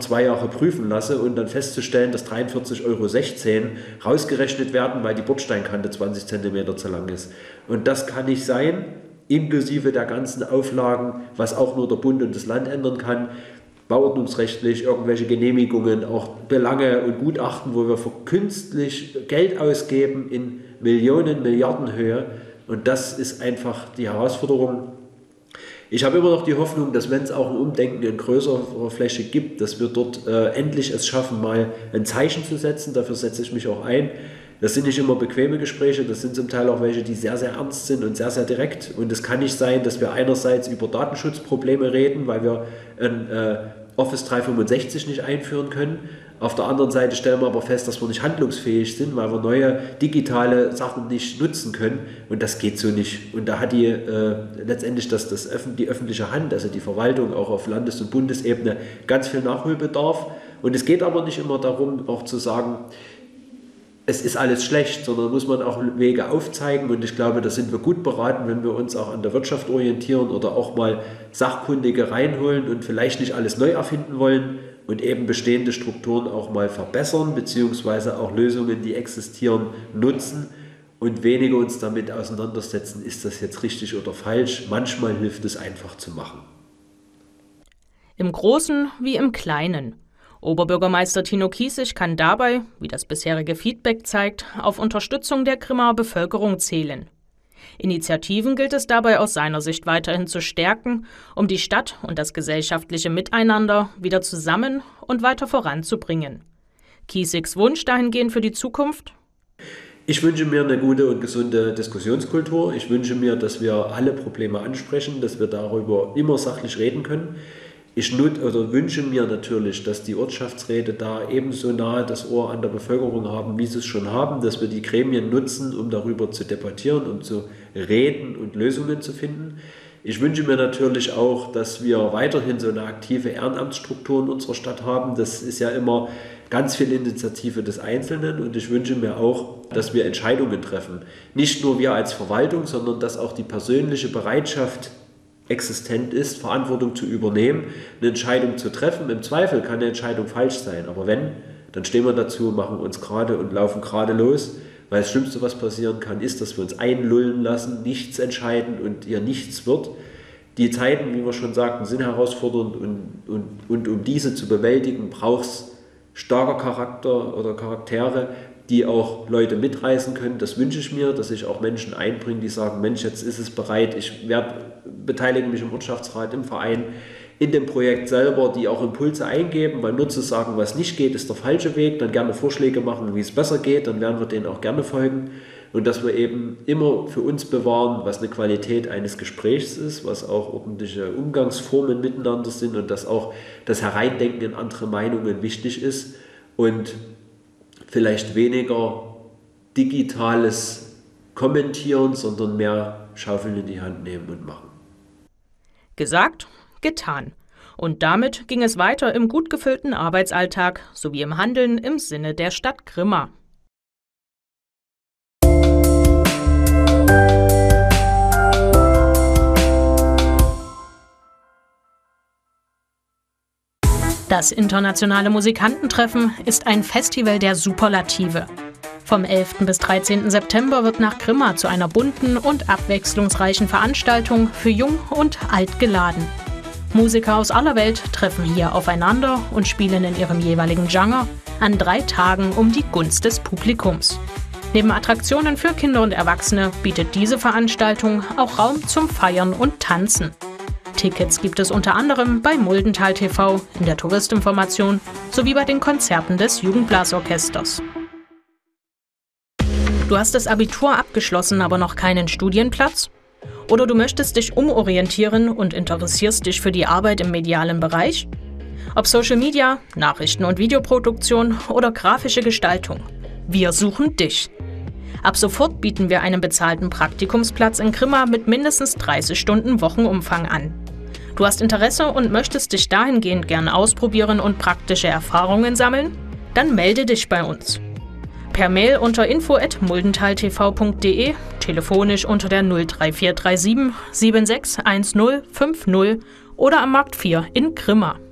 2 Jahre prüfen lasse und dann festzustellen, dass 43,16 € rausgerechnet werden, weil die Bordsteinkante 20 cm zu lang ist. Und das kann nicht sein, inklusive der ganzen Auflagen, was auch nur der Bund und das Land ändern kann, bauordnungsrechtlich, irgendwelche Genehmigungen, auch Belange und Gutachten, wo wir künstlich Geld ausgeben in Millionen, Milliardenhöhe. Und das ist einfach die Herausforderung. Ich habe immer noch die Hoffnung, dass wenn es auch ein Umdenken in größerer Fläche gibt, dass wir dort endlich es schaffen, mal ein Zeichen zu setzen. Dafür setze ich mich auch ein. Das sind nicht immer bequeme Gespräche, das sind zum Teil auch welche, die sehr, sehr ernst sind und sehr, sehr direkt. Und es kann nicht sein, dass wir einerseits über Datenschutzprobleme reden, weil wir ein Office 365 nicht einführen können. Auf der anderen Seite stellen wir aber fest, dass wir nicht handlungsfähig sind, weil wir neue digitale Sachen nicht nutzen können. Und das geht so nicht. Und da hat letztendlich die öffentliche Hand, also die Verwaltung auch auf Landes- und Bundesebene, ganz viel Nachholbedarf. Und es geht aber nicht immer darum, auch zu sagen, es ist alles schlecht, sondern muss man auch Wege aufzeigen. Und ich glaube, da sind wir gut beraten, wenn wir uns auch an der Wirtschaft orientieren oder auch mal Sachkundige reinholen und vielleicht nicht alles neu erfinden wollen und eben bestehende Strukturen auch mal verbessern, beziehungsweise auch Lösungen, die existieren, nutzen und weniger uns damit auseinandersetzen, ist das jetzt richtig oder falsch. Manchmal hilft es einfach zu machen. Im Großen wie im Kleinen. Oberbürgermeister Tino Kiesig kann dabei, wie das bisherige Feedback zeigt, auf Unterstützung der Grimmaer Bevölkerung zählen. Initiativen gilt es dabei aus seiner Sicht weiterhin zu stärken, um die Stadt und das gesellschaftliche Miteinander wieder zusammen und weiter voranzubringen. Kiesigs Wunsch dahingehend für die Zukunft? Ich wünsche mir eine gute und gesunde Diskussionskultur. Ich wünsche mir, dass wir alle Probleme ansprechen, dass wir darüber immer sachlich reden können. Ich wünsche mir natürlich, dass die Ortschaftsräte da ebenso nahe das Ohr an der Bevölkerung haben, wie sie es schon haben, dass wir die Gremien nutzen, um darüber zu debattieren und zu reden und Lösungen zu finden. Ich wünsche mir natürlich auch, dass wir weiterhin so eine aktive Ehrenamtsstruktur in unserer Stadt haben. Das ist ja immer ganz viel Initiative des Einzelnen und ich wünsche mir auch, dass wir Entscheidungen treffen. Nicht nur wir als Verwaltung, sondern dass auch die persönliche Bereitschaft existent ist, Verantwortung zu übernehmen, eine Entscheidung zu treffen. Im Zweifel kann eine Entscheidung falsch sein, aber wenn, dann stehen wir dazu, machen uns gerade und laufen gerade los, weil das Schlimmste, was passieren kann, ist, dass wir uns einlullen lassen, nichts entscheiden und hier nichts wird. Die Zeiten, wie wir schon sagten, sind herausfordernd und um diese zu bewältigen, braucht es starker Charakter oder Charaktere, die auch Leute mitreißen können. Das wünsche ich mir, dass sich auch Menschen einbringen, die sagen, Mensch, jetzt ist es bereit, ich beteilige mich im Wirtschaftsrat, im Verein, in dem Projekt selber, die auch Impulse eingeben, weil nur zu sagen, was nicht geht, ist der falsche Weg, dann gerne Vorschläge machen, wie es besser geht, dann werden wir denen auch gerne folgen. Und dass wir eben immer für uns bewahren, was eine Qualität eines Gesprächs ist, was auch ordentliche Umgangsformen miteinander sind und dass auch das Hereindenken in andere Meinungen wichtig ist und vielleicht weniger digitales Kommentieren, sondern mehr Schaufeln in die Hand nehmen und machen. Gesagt, getan. Und damit ging es weiter im gut gefüllten Arbeitsalltag sowie im Handeln im Sinne der Stadt Grimma. Das internationale Musikantentreffen ist ein Festival der Superlative. Vom 11. bis 13. September wird nach Grimma zu einer bunten und abwechslungsreichen Veranstaltung für Jung und Alt geladen. Musiker aus aller Welt treffen hier aufeinander und spielen in ihrem jeweiligen Genre an 3 Tagen um die Gunst des Publikums. Neben Attraktionen für Kinder und Erwachsene bietet diese Veranstaltung auch Raum zum Feiern und Tanzen. Tickets gibt es unter anderem bei Muldental TV, in der Touristinformation sowie bei den Konzerten des Jugendblasorchesters. Du hast das Abitur abgeschlossen, aber noch keinen Studienplatz? Oder du möchtest dich umorientieren und interessierst dich für die Arbeit im medialen Bereich? Ob Social Media, Nachrichten- und Videoproduktion oder grafische Gestaltung. Wir suchen dich. Ab sofort bieten wir einen bezahlten Praktikumsplatz in Grimma mit mindestens 30 Stunden Wochenumfang an. Du hast Interesse und möchtest dich dahingehend gern ausprobieren und praktische Erfahrungen sammeln? Dann melde dich bei uns. Per Mail unter info@muldentaltv.de, telefonisch unter der 03437 761050 oder am Markt 4 in Grimma.